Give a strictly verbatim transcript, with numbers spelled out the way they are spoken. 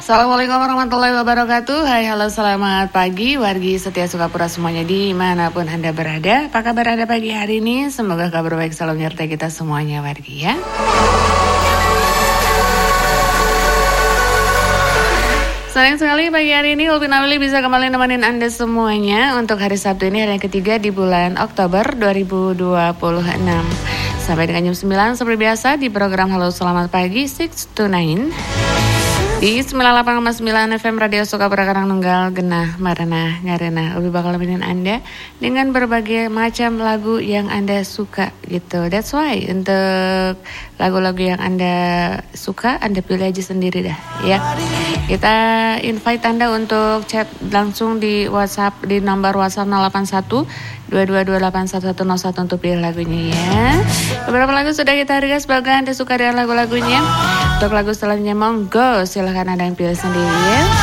Assalamualaikum warahmatullahi wabarakatuh. Hai, halo, selamat pagi wargi setia Sukapura semuanya dimanapun Anda berada. Apa kabar Anda pagi hari ini? Semoga kabar baik selalu menyertai kita semuanya wargi ya. Sayang sekali pagi hari ini Ulpin Awili bisa kembali nemenin Anda semuanya untuk hari Sabtu ini, hari yang ketiga di bulan Oktober dua ribu dua puluh enam. Sampai dengan jam sembilan seperti biasa di program Halo Selamat Pagi enam to sembilan di sembilan puluh delapan koma sembilan F M Radio Sukapura Karangnunggal Genah Marana Ngarena. Lebih bakal nemenin Anda dengan berbagai macam lagu yang Anda suka gitu. That's why untuk lagu-lagu yang Anda suka Anda pilih aja sendiri dah ya. Kita invite Anda untuk chat langsung di WhatsApp di nomor WhatsApp nol delapan satu dua dua dua delapan satu satu nol satu untuk pilih lagunya ya. Beberapa lagu sudah kita request, semoga Anda suka dengan lagu-lagunya. Untuk lagu selanjutnya monggo silahkan Anda yang pilih sendiri ya.